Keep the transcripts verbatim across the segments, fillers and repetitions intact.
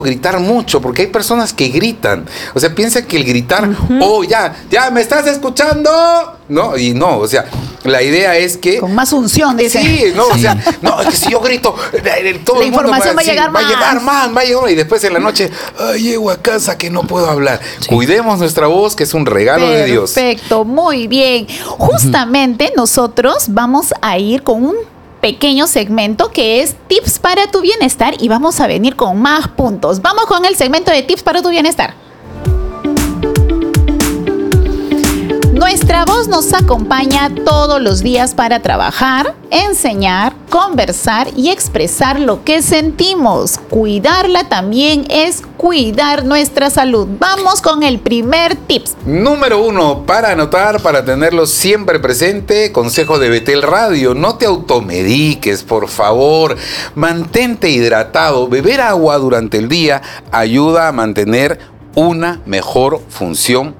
gritar mucho, porque hay personas que gritan. O sea, piensa que el gritar, uh-huh. oh, ya, ya, ¿me estás escuchando? No, y no, o sea, la idea es que... Con más unción, dice. Sí, no, sí. o sea, no, es que si yo grito, todo la el mundo información va, va a llegar sí, más. Va a llegar más, va a llegar más, y después en la noche, ay, llego a casa que no puedo hablar. Sí. Cuidemos nuestra voz, que es un regalo Perfecto, de Dios. Perfecto, muy bien. Justamente uh-huh. nosotros vamos a ir con un pequeño segmento que es tips para tu bienestar y vamos a venir con más puntos. Vamos con el segmento de tips para tu bienestar. Nuestra voz nos acompaña todos los días para trabajar, enseñar, conversar y expresar lo que sentimos. Cuidarla también es cuidar nuestra salud. Vamos con el primer tips. Número uno, para anotar, para tenerlo siempre presente, consejo de Betel Radio. No te automediques, por favor. Mantente hidratado. Beber agua durante el día ayuda a mantener una mejor función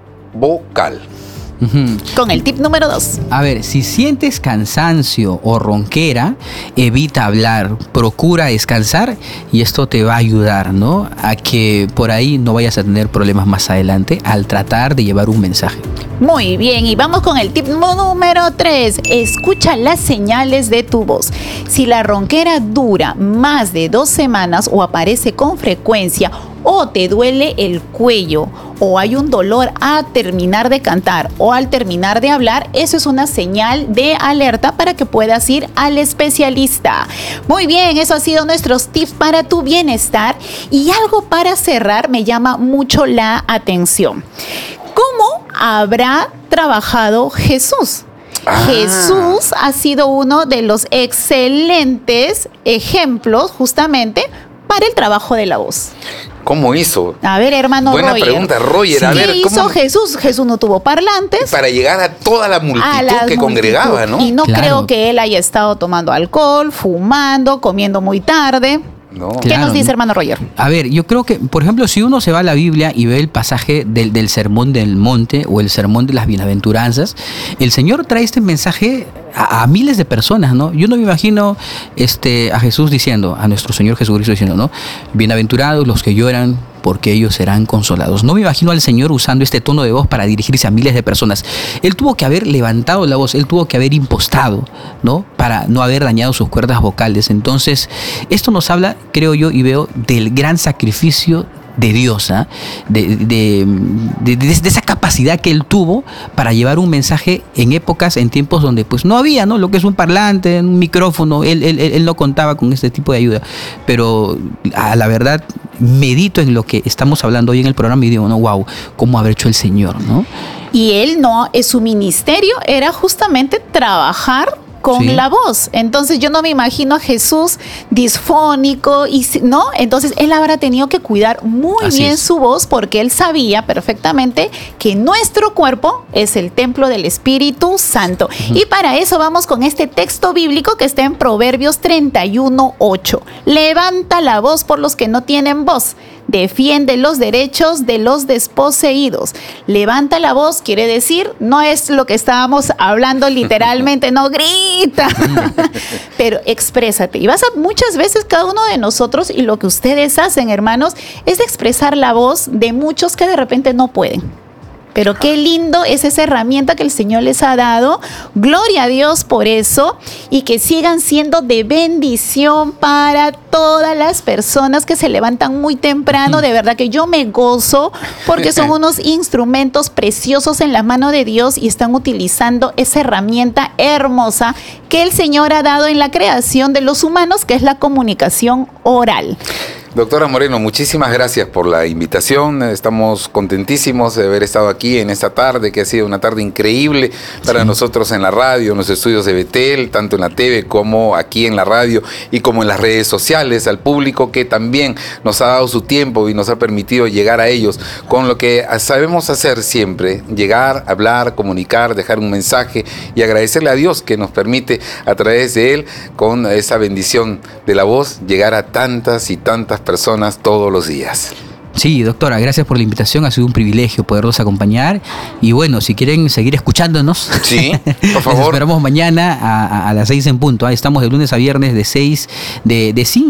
vocal. Uh-huh. Con el tip número dos. A ver, si sientes cansancio o ronquera, evita hablar, procura descansar y esto te va a ayudar, ¿no? A que por ahí no vayas a tener problemas más adelante al tratar de llevar un mensaje. Muy bien, y vamos con el tip número tres. Escucha las señales de tu voz. Si la ronquera dura más de dos semanas o aparece con frecuencia, o te duele el cuello, o hay un dolor a terminar de cantar o al terminar de hablar, eso es una señal de alerta para que puedas ir al especialista. Muy bien, eso ha sido nuestros tips para tu bienestar. Y algo para cerrar me llama mucho la atención. ¿Cómo habrá trabajado Jesús? Ah. Jesús ha sido uno de los excelentes ejemplos justamente para el trabajo de la voz. ¿Cómo hizo? A ver, hermano Buena Roger. pregunta, Roger. Sí. A ver, ¿Qué ¿cómo hizo Jesús? Jesús no tuvo parlantes. Para llegar a toda la multitud la que multitud. congregaba, ¿no? Y no claro. creo que él haya estado tomando alcohol, fumando, comiendo muy tarde. No. ¿Qué Claro, nos dice, hermano Roger? A ver, yo creo que, por ejemplo, si uno se va a la Biblia y ve el pasaje del, del sermón del monte o el sermón de las bienaventuranzas, el Señor trae este mensaje a, a miles de personas, ¿no? Yo no me imagino este, a Jesús diciendo, a nuestro Señor Jesucristo diciendo, ¿no? Bienaventurados los que lloran, porque ellos serán consolados. No me imagino al Señor usando este tono de voz para dirigirse a miles de personas. Él tuvo que haber levantado la voz, él tuvo que haber impostado, ¿no? Para no haber dañado sus cuerdas vocales. Entonces, esto nos habla, creo yo, y veo del gran sacrificio de Dios, ¿eh? de, de, de, de, de esa capacidad que él tuvo para llevar un mensaje en épocas, en tiempos donde pues no había, ¿no? Lo que es un parlante, un micrófono, él, él, él no contaba con este tipo de ayuda. Pero a la verdad, medito en lo que estamos hablando hoy en el programa y digo, no, wow, cómo habrá hecho el Señor, ¿no? Y él no, su ministerio era justamente trabajar con sí. la voz. Entonces yo no me imagino a Jesús disfónico, y ¿no? Entonces él habrá tenido que cuidar muy Así bien es. su voz, porque él sabía perfectamente que nuestro cuerpo es el templo del Espíritu Santo. Uh-huh. Y para eso vamos con este texto bíblico que está en Proverbios treinta y uno, ocho. Levanta la voz por los que no tienen voz. Defiende los derechos de los desposeídos. Levanta la voz quiere decir, no es lo que estábamos hablando literalmente, no grita, pero exprésate. Y vas a muchas veces cada uno de nosotros, y lo que ustedes hacen, hermanos, es expresar la voz de muchos que de repente no pueden. Pero qué lindo es esa herramienta que el Señor les ha dado. Gloria a Dios por eso, y que sigan siendo de bendición para todas las personas que se levantan muy temprano. De verdad que yo me gozo porque son unos instrumentos preciosos en la mano de Dios y están utilizando esa herramienta hermosa que el Señor ha dado en la creación de los humanos, que es la comunicación oral. Doctora Moreno, muchísimas gracias por la invitación. Estamos contentísimos de haber estado aquí en esta tarde, que ha sido una tarde increíble para sí. nosotros en la radio, en los estudios de Betel, tanto en la T V como aquí en la radio y como en las redes sociales, al público que también nos ha dado su tiempo y nos ha permitido llegar a ellos con lo que sabemos hacer siempre, llegar, hablar, comunicar, dejar un mensaje y agradecerle a Dios que nos permite a través de él, con esa bendición de la voz, llegar a tantas y tantas personas todos los días. Sí, doctora, gracias por la invitación, ha sido un privilegio poderlos acompañar y bueno, si quieren seguir escuchándonos, sí, por favor. Les esperamos mañana a, a, a las seis en punto, ¿eh? Estamos de lunes a viernes de seis, de, de cinco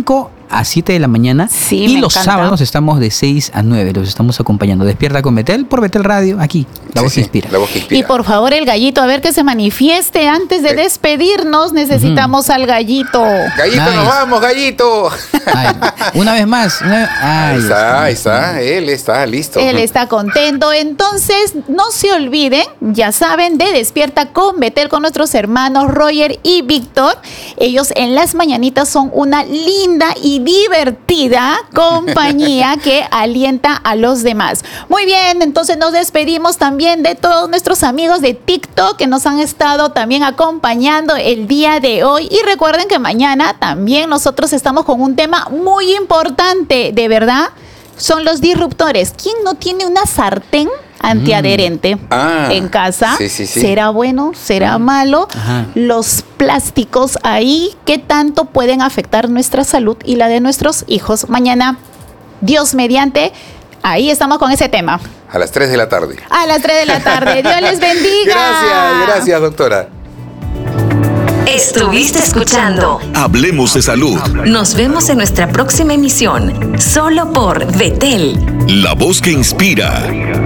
a siete de la mañana. Sí, y me los encanta. sábados estamos de seis a nueve. Los estamos acompañando. Despierta con Betel por Betel Radio, aquí. La Sí, voz sí, que inspira. La voz que inspira. Y por favor, el gallito, a ver que se manifieste antes de Eh. despedirnos. Necesitamos al gallito. Gallito, Nice. nos vamos, gallito. Ay, una vez más. Una vez- Ay, Ahí Dios está, mío. ahí está, él está listo. Él está contento. Entonces, no se olviden, ya saben, de Despierta con Betel con nuestros hermanos Roger y Víctor. Ellos en las mañanitas son una linda y divertida compañía que alienta a los demás. Muy bien, entonces nos despedimos también de todos nuestros amigos de TikTok que nos han estado también acompañando el día de hoy. Y recuerden que mañana también nosotros estamos con un tema muy importante, de verdad. Son los disruptores. ¿Quién no tiene una sartén antiadherente Ah, en casa? sí, sí, sí. ¿Será bueno? ¿Será malo? Ajá. Los plásticos ahí, ¿qué tanto pueden afectar nuestra salud y la de nuestros hijos? Mañana, Dios mediante, ahí estamos con ese tema. A las tres de la tarde. A las tres de la tarde. Dios les bendiga. Gracias, gracias, doctora. Estuviste escuchando Hablemos de salud. Nos vemos en nuestra próxima emisión, solo por Betel. La voz que inspira.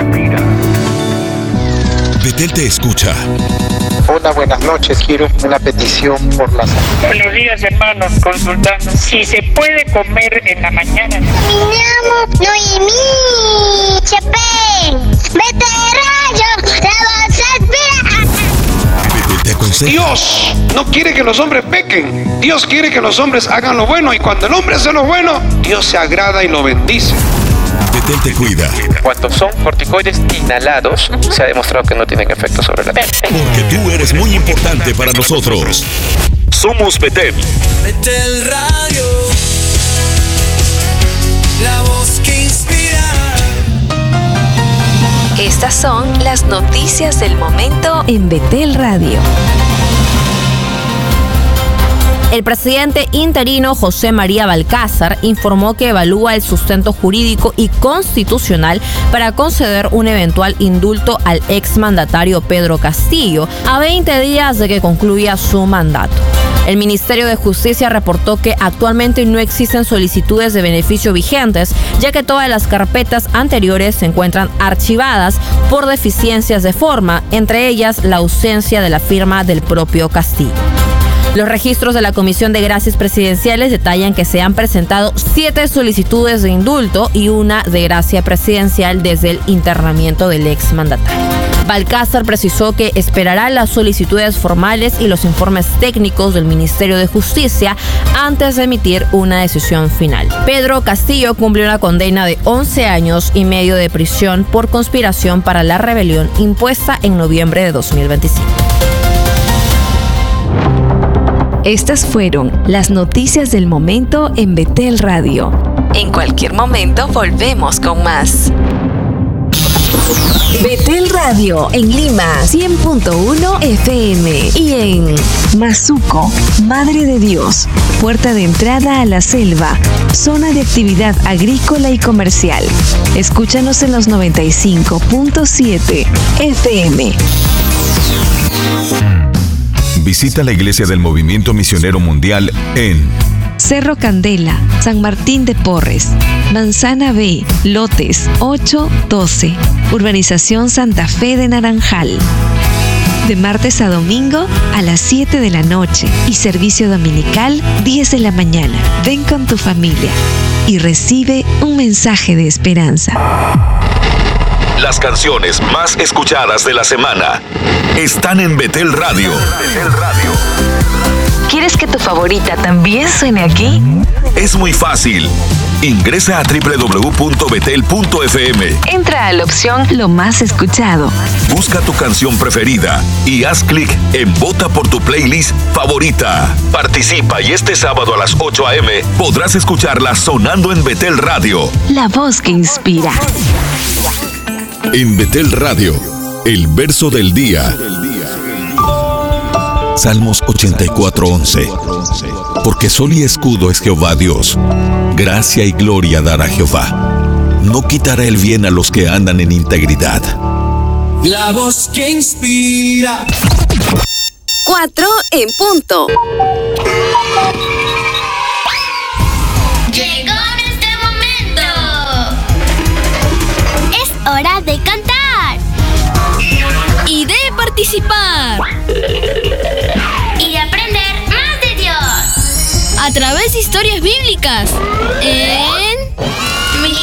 Betel te escucha. Hola, buenas noches. Quiero una petición por la salud. Buenos días, hermanos, consultando si se puede comer en la mañana. Me llamo Noemí Chepén. Vete rayo, la voz inspira. Betel te aconseja. Dios no quiere que los hombres pequen. Dios quiere que los hombres hagan lo bueno. Y cuando el hombre hace lo bueno, Dios se agrada y lo bendice. Betel te cuida. Cuando son corticoides inhalados, se ha demostrado que no tienen efecto sobre la piel. Porque tú eres muy importante para nosotros. Somos Betel. Betel Radio, la voz que inspira. Estas son las noticias del momento en Betel Radio. El presidente interino José María Balcázar informó que evalúa el sustento jurídico y constitucional para conceder un eventual indulto al exmandatario Pedro Castillo a veinte días de que concluya su mandato. El Ministerio de Justicia reportó que actualmente no existen solicitudes de beneficio vigentes, ya que todas las carpetas anteriores se encuentran archivadas por deficiencias de forma, entre ellas la ausencia de la firma del propio Castillo. Los registros de la Comisión de Gracias Presidenciales detallan que se han presentado siete solicitudes de indulto y una de gracia presidencial desde el internamiento del exmandatario. Balcázar precisó que esperará las solicitudes formales y los informes técnicos del Ministerio de Justicia antes de emitir una decisión final. Pedro Castillo cumplió una condena de once años y medio de prisión por conspiración para la rebelión impuesta en noviembre de dos mil veinticinco. Estas fueron las noticias del momento en Betel Radio. En cualquier momento volvemos con más. Betel Radio en Lima cien punto uno F M y en Mazuco, Madre de Dios, puerta de entrada a la selva, zona de actividad agrícola y comercial. Escúchanos en los noventa y cinco punto siete F M. Visita la Iglesia del Movimiento Misionero Mundial en Cerro Candela, San Martín de Porres, Manzana B, Lotes ocho doce, Urbanización Santa Fe de Naranjal. De martes a domingo a las siete de la noche y servicio dominical diez de la mañana. Ven con tu familia y recibe un mensaje de esperanza. las canciones más escuchadas de la semana están en Betel Radio. Betel Radio. ¿Quieres que tu favorita también suene aquí? Es muy fácil. Ingresa a doble u doble u doble u punto betel punto efe eme. Entra a la opción Lo más escuchado. Busca tu canción preferida y haz clic en Vota por tu playlist favorita. Participa y este sábado a las ocho a eme podrás escucharla sonando en Betel Radio. La voz que inspira. En Betel Radio, el verso del día. Salmos ochenta y cuatro, once. Porque sol y escudo es Jehová Dios. Gracia y gloria dará Jehová. No quitará el bien a los que andan en integridad. La voz que inspira. Cuatro en punto. Yeah. comentar. Y de participar. Y de aprender más de Dios. A través de historias bíblicas. En...